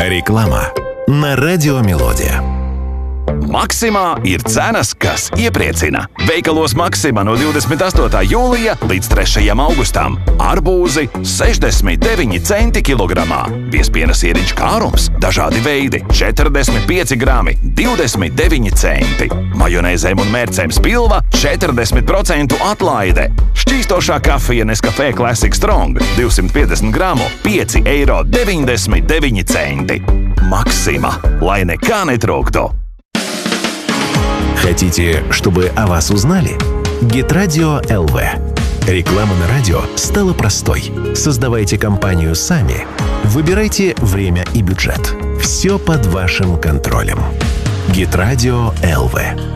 Reklama на Radio Melodija. Maksimā ir cenas, kas iepriecina. Veikalos Maksimā no 28. jūlija līdz 3. augustam. Arbūzi 69 centi kilogramā. Biezpiena sieriņš kārums, dažādi veidi, 45 grami, 29 centi. Majonēzēm un mērcēm spilva 40% atlaide. Šķīstošā kafija Nescafé Classic Strong 250 gramu, 5,99 €. Максима, lai nekā netrūktu. Хотите, чтобы о вас узнали? Гитрадио ЛВ. Реклама на радио стала простой. Создавайте компанию сами. Выбирайте время и бюджет. Все под вашим контролем. Гитрадио ЛВ.